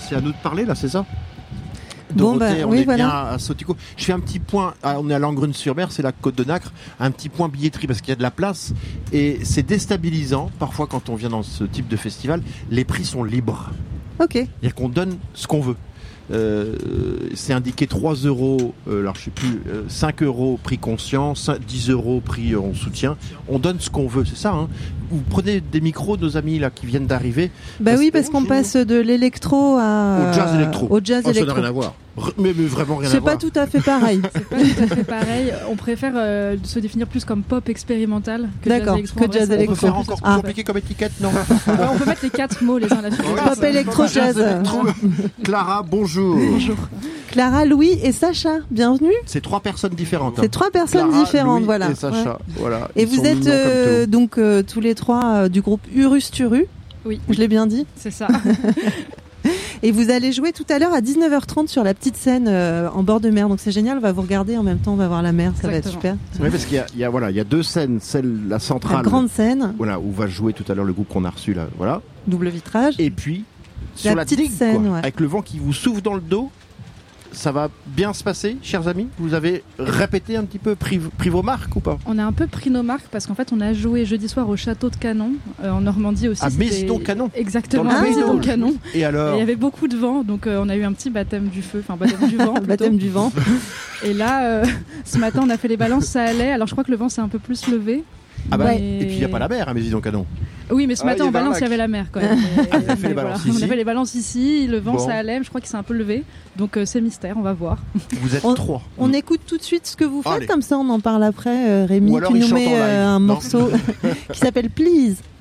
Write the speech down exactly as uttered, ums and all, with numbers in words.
c'est à nous de parler là, c'est ça? Bon, Dorothée, bah, on oui, est voilà. bien à Sotico. Je fais un petit point, ah, on est à Langrune-sur-Mer, c'est la Côte de Nacre, un petit point billetterie parce qu'il y a de la place et c'est déstabilisant. Parfois quand on vient dans ce type de festival, les prix sont libres. Ok. C'est-à-dire qu'on donne ce qu'on veut. Euh, c'est indiqué trois euros, euh, alors je sais plus, euh, cinq euros prix conscient, dix euros prix en soutien. On donne ce qu'on veut, c'est ça. Hein. Vous prenez des micros, nos amis là qui viennent d'arriver. Bah Ça oui, se- parce qu'on Bonjour. passe de l'électro à Au jazz électro. Au jazz Oh, ça n'a électro. rien à voir. R- Mais, mais vraiment rien à C'est voir. pas tout à fait pareil. C'est pas tout à fait pareil. On préfère euh, se définir plus comme pop expérimental que jazz D'accord, électro. que En vrai, jazz ça- On peut électro. faire encore plus Ah. compliqué comme étiquette, non? Ouais, on peut mettre les quatre mots les uns là-dessus. Ouais, Pop c'est- électro jazz. électro. Clara, bonjour. Bonjour. Clara, Louis et Sacha, bienvenue. C'est trois personnes différentes. hein. C'est trois personnes Clara, différentes, Louis voilà. Et Sacha, Ouais. voilà. Et Ils vous sont êtes mignons comme euh, tout. donc euh, tous les trois euh, du groupe Urusturu. Oui, Je l'ai bien dit. c'est ça. Et vous allez jouer tout à l'heure à dix-neuf heures trente sur la petite scène euh, en bord de mer. Donc c'est génial, on va vous regarder en même temps, on va voir la mer, ça va être Exactement. super. Oui, parce qu'il y a, il y a, voilà, il y a deux scènes, celle la La centrale, grande scène, voilà, où va jouer tout à l'heure le groupe qu'on a reçu là, voilà. double vitrage. Et puis sur La la, petite digue, scène, quoi, ouais. avec le vent qui vous souffle dans le dos. Ça va bien se passer, chers amis? Vous avez répété un petit peu, pris, pris vos marques ou pas? On a un peu pris nos marques parce qu'en fait on a joué jeudi soir au château de Canon euh, en Normandie aussi. À C'était- Mésidon-Canon. Exactement, Dans à le Mésidon Mésidon. Canon. Et Et alors? il y avait beaucoup de vent, donc euh, on a eu un petit baptême du feu, enfin baptême du vent plutôt. Baptême du vent. Et là, euh, ce matin on a fait les balances, ça allait. Alors je crois que le vent s'est un peu plus levé. Ah bah, Mais- et puis il n'y a pas la mer à Mésidon-Canon. Oui, mais ce Ah, matin il y en avait un balance lac. il y avait la mer quand même. Mais- Ah, vous avez fait mais les voilà. balances On ici. a fait les balances ici, le vent Bon. ça allait, je crois qu'il s'est un peu levé. Donc euh, c'est mystère, on va voir. Vous êtes On- trois. On écoute tout de suite ce que vous faites, Allez. comme ça on en parle après. Euh, Rémi, Ou alors tu il nous chante mets en live. euh, un Non. morceau qui s'appelle Please.